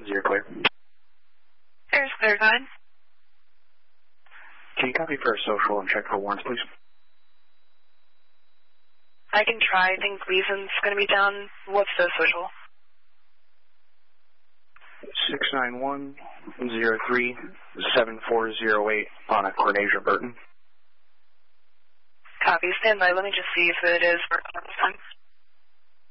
You're clear. There's clear, go ahead. Can you copy for a social and check for warrants, please? I can try. I think Gleason's going to be down. What's the social? 691-03-7408 on a Cornesia Burton. Copy. Stand by. Let me just see if it is working this time.